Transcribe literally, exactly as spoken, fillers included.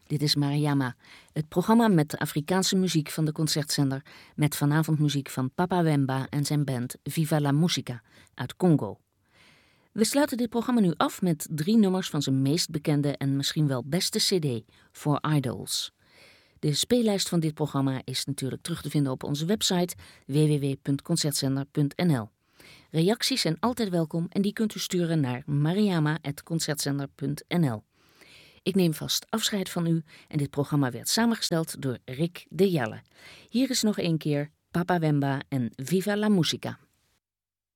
Dit is Mariama, het programma met de Afrikaanse muziek van de Concertzender, met vanavond muziek van Papa Wemba en zijn band Viva la Musica uit Congo. We sluiten dit programma nu af met drie nummers van zijn meest bekende en misschien wel beste cd, For Idols. De speellijst van dit programma is natuurlijk terug te vinden op onze website w w w punt concertzender punt n l. Reacties zijn altijd welkom en die kunt u sturen naar mariama punt concertzender punt n l. Ik neem vast afscheid van u en dit programma werd samengesteld door Rick de Jalle. Hier is nog een keer Papa Wemba en Viva la Musica.